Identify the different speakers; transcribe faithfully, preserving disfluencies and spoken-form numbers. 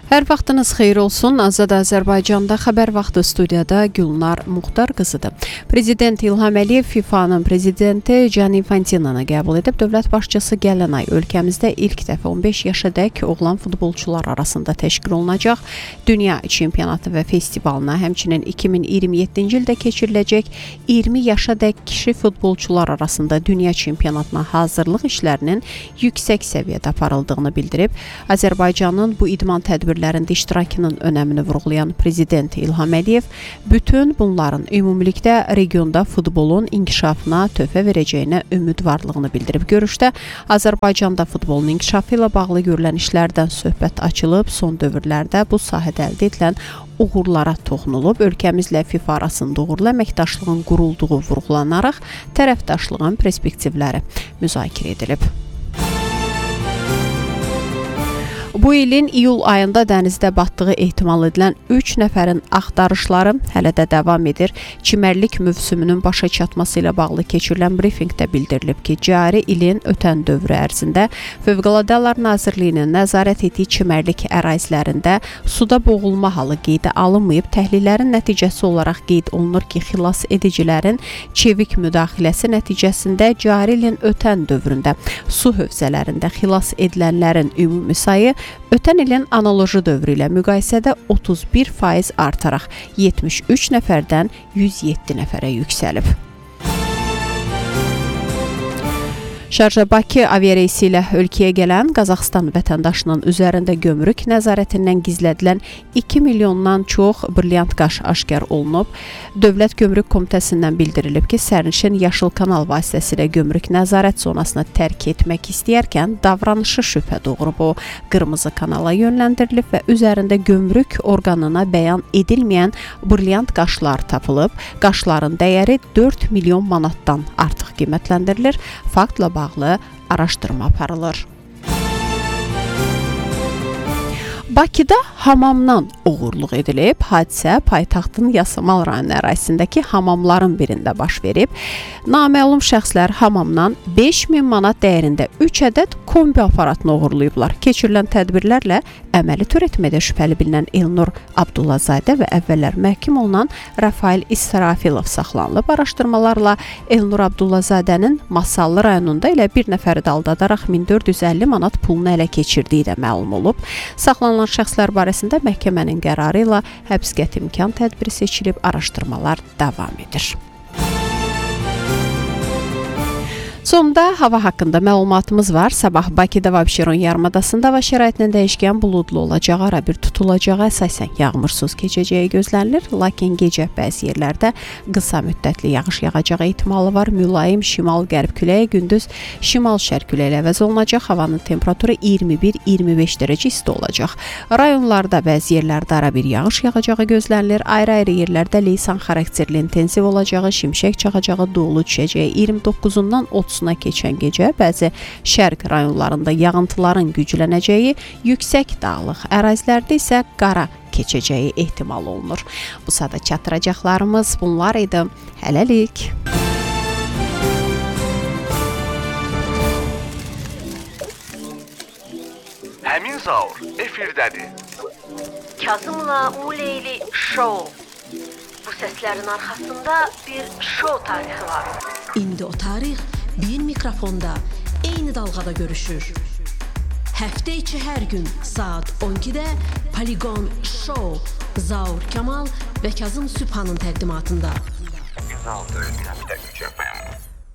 Speaker 1: Hər vaxtınız xeyir olsun. Azad Azərbaycanda xəbər vaxtı studiyada Gülnar Muxtar qızıdır. Prezident İlham Əliyev FİFA'nın prezidenti Gianni Infantinonu qəbul edib. Dövlət başçısı gələn ay ölkəmizdə ilk dəfə on beş yaşadək oğlan futbolçular arasında təşkil olunacaq Dünya Çempionatı və festivalına, həmçinin iki min iyirmi yeddinci ildə keçiriləcək iyirmi yaşadək kişi futbolçular arasında Dünya Çempionatına hazırlıq işlərinin yüksək səviyyədə aparıldığını bildirib. Azərbaycanın bu idman tədbirləri lərində iştirakının önəmini vurğulayan Prezident İlham Əliyev bütün bunların ümumilikdə regionda futbolun inkişafına töhfə verəcəyinə ümidvarlığını bildirib. Görüşdə Azərbaycanda futbolun inkişafı ilə bağlı görülən işlərdən söhbət açılıb, son dövrlərdə bu sahədə əldə edilən uğurlara toxunulub, ölkəmizlə FIFA arasında uğurlu əməkdaşlığın qurulduğu vurğulanaraq tərəfdaşlığın perspektivləri müzakirə edilib. Bu ilin iyul ayında dənizdə batdığı ehtimal edilən üç nəfərin axtarışları hələ də davam edir. Çimərlik mövsümünün başa çatması ilə bağlı keçirilən brifinqdə bildirilib ki, cari ilin ötən dövrü ərzində Fövqəladə Hallar Nazirliyinin nəzarət etdiyi çimərlik ərazilərində suda boğulma halı qeydə alınmayıb. Təhlillərin nəticəsi olaraq qeyd olunur ki, xilas edicilərin çevik müdaxiləsi nəticəsində cari ilin ötən dövründə su hövzələrində xilas edilənlərin ümumi sayı ötən ilin analoji dövrü ilə müqayisədə otuz bir faiz artaraq yetmiş üç nəfərdən yüz yeddi nəfərə yüksəlib. Şarja-Bakı aviareysi ilə ölkəyə gələn Qazaxıstan vətəndaşının üzərində gömrük nəzarətindən gizlədilən iki milyondan çox brilyant qaş aşkar olunub. Dövlət Gömrük Komitəsindən bildirilib ki, sərnişin Yaşıl Kanal vasitəsilə gömrük nəzarət zonasını tərk etmək istəyərkən davranışı şübhə doğurub. O, qırmızı kanala yönləndirilib və üzərində gömrük orqanına bəyan edilməyən brilyant qaşlar tapılıb. Qaşların dəyəri dörd milyon manatdan artıq qiymətləndirilir. Faktla bağlı araşdırma aparılır. Bakıda hamamdan uğurluq edilib. Hadisə paytaxtın Yasamal rayonu ərazisindəki hamamların birində baş verib. Naməlum şəxslər hamamdan beş min manat dəyərində üç ədəd kombi aparatını uğurlayıblar. Keçirilən tədbirlərlə əməli törətmədə şübhəli bilinən Elnur Abdullazadə və əvvəllər məhkum olunan Rafael İsrafilov saxlanılıb. Araşdırmalarla Elnur Abdullazadənin Masallı rayonunda ilə bir nəfəri də aldadaraq min dörd yüz əlli manat pulunu ələ keçirdiyi də məlum olub. Saxlanılan şəxslər barəsində məhkəmənin qərarı ilə həbs qəti imkan tədbiri seçilib, araşdırmalar davam edir. Sonda hava haqqında məlumatımız var. Sabah Bakıda və Abşeron yarımadasında hava şəraitinin dəyişkən buludlu olacağı, ara bir tutulacağı, əsasən yağmursuz keçəcəyi gözlənilir. Lakin gecə bəzi yerlərdə qısa müddətli yağış yağacağı ehtimalı var. Mülayim şimal-qərb küləyi gündüz şimal-şərq küləyi ilə əvəz olunacaq. Havanın temperaturu iyirmi bir iyirmi beş dərəcə isti olacaq. Rayonlarda bəzi yerlərdə ara bir yağış yağacağı gözlənilir. Ayrı-ayrı yerlərdə leysan xarakterli intensiv olacağı, şimşək çaxacağı, dolu düşəcəyi iyirmi doqquzundan otuzuna keçən gecə bəzi şərq rayonlarında yağıntıların güclənəcəyi, yüksək dağlıq ərazilərdə isə qara keçəcəyi ehtimal olunur. Bu saata çatdıracaqlarımız bunlar idi. Hələlik.
Speaker 2: Həmin zaur efirdədir.
Speaker 3: Kazımla Uleyli Show. Bu səslərin arxasında bir show tarixi var.
Speaker 4: İndi o tarix bir mikrofonda eyni dalğada görüşür. Həftə içi hər gün saat on ikidə Polygon Show Zaur Kamal və Kazım Sübhanın təqdimatında.
Speaker 2: yüz altı nöqtə üç F M